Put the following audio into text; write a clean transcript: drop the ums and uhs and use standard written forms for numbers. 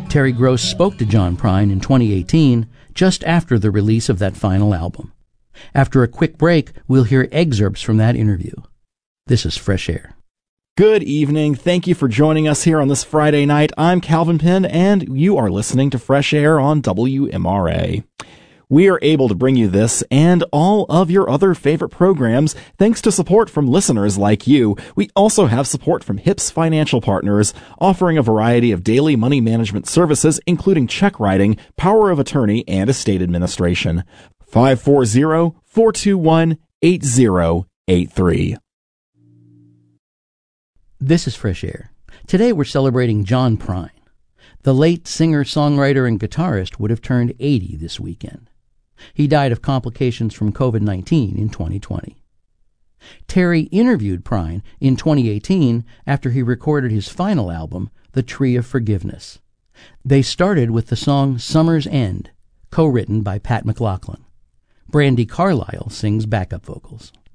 Terry Gross spoke to John Prine in 2018, just after the release of that final album. After a quick break, we'll hear excerpts from that interview. This is Fresh Air. Good evening. Thank you for joining us here on this Friday night. I'm Calvin Penn, and you are listening to Fresh Air on WMRA. We are able to bring you this and all of your other favorite programs thanks to support from listeners like you. We also have support from HIPS Financial Partners, offering a variety of daily money management services, including check writing, power of attorney, and estate administration. 540-421-8083. This is Fresh Air. Today we're celebrating John Prine. The late singer, songwriter, and guitarist would have turned 80 this weekend. He died of complications from COVID-19 in 2020. Terry interviewed Prine in 2018 after he recorded his final album, The Tree of Forgiveness. They started with the song Summer's End, co-written by Pat McLaughlin. Brandi Carlile sings backup vocals.